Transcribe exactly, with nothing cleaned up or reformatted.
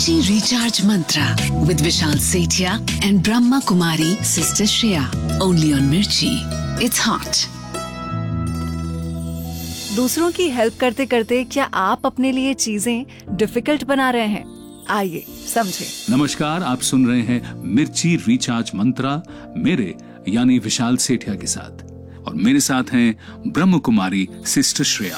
Mirchi Recharge Mantra with Vishal Sethia and Brahma Kumari Sister Shreya. Only on Mirchi. It's hot. दूसरों की help करते करते क्या आप अपने लिए चीजें डिफिकल्ट बना रहे हैं? आइए समझें। नमस्कार, आप सुन रहे हैं मिर्ची रिचार्ज मंत्रा मेरे यानी विशाल सेठिया के साथ, और मेरे साथ हैं ब्रह्म कुमारी सिस्टर श्रेया।